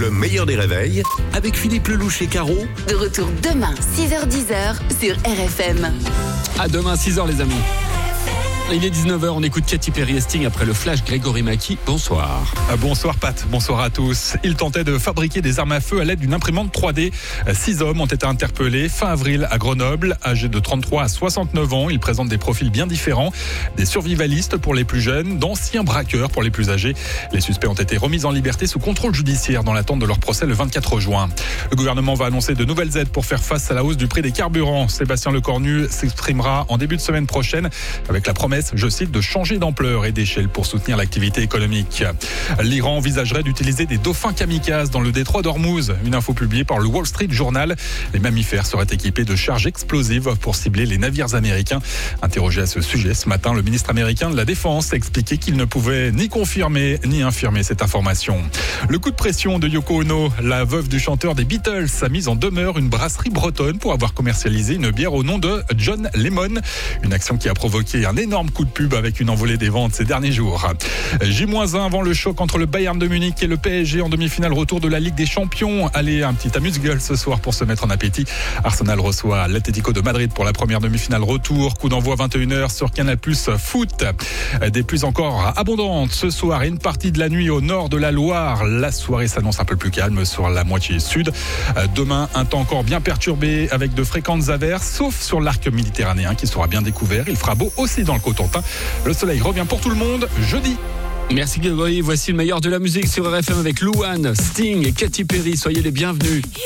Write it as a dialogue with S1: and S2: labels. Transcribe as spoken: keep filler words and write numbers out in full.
S1: Le meilleur des réveils avec Philippe Lelouch et Caro.
S2: De retour demain, six heures dix sur R F M.
S3: À demain, six heures les amis. Il est dix-neuf heures, on écoute Katy Perry et Sting après le flash. Grégory Maki, bonsoir.
S4: Bonsoir Pat, bonsoir à tous. Ils tentaient de fabriquer des armes à feu à l'aide d'une imprimante trois D. Six hommes ont été interpellés fin avril à Grenoble, âgés de trente-trois à soixante-neuf ans. Ils présentent des profils bien différents. Des survivalistes pour les plus jeunes, d'anciens braqueurs pour les plus âgés. Les suspects ont été remis en liberté sous contrôle judiciaire dans l'attente de leur procès le vingt-quatre juin. Le gouvernement va annoncer de nouvelles aides pour faire face à la hausse du prix des carburants. Sébastien Lecornu s'exprimera en début de semaine prochaine avec la promesse, je cite, de changer d'ampleur et d'échelle pour soutenir l'activité économique. L'Iran envisagerait d'utiliser des dauphins kamikazes dans le détroit d'Ormuz. Une info publiée par le Wall Street Journal. Les mammifères seraient équipés de charges explosives pour cibler les navires américains. Interrogé à ce sujet ce matin, le ministre américain de la Défense a expliqué qu'il ne pouvait ni confirmer ni infirmer cette information. Le coup de pression de Yoko Ono, la veuve du chanteur des Beatles, a mis en demeure une brasserie bretonne pour avoir commercialisé une bière au nom de John Lemon. Une action qui a provoqué un énorme coup de pub avec une envolée des ventes ces derniers jours. J moins un avant le choc entre le Bayern de Munich et le P S G en demi-finale retour de la Ligue des Champions. Allez, un petit amuse-gueule ce soir pour se mettre en appétit. Arsenal reçoit l'Atlético de Madrid pour la première demi-finale retour. Coup d'envoi vingt et une heures sur Canal plus Foot. Des pluies encore abondantes ce soir et une partie de la nuit au nord de la Loire. La soirée s'annonce un peu plus calme sur la moitié sud. Demain, un temps encore bien perturbé avec de fréquentes averses, sauf sur l'arc méditerranéen qui sera bien découvert. Il fera beau aussi dans le Cotentin. Le soleil revient pour tout le monde jeudi.
S3: Merci Grégory, voici le meilleur de la musique sur R F M avec Louane, Sting et Katy Perry. Soyez les bienvenus.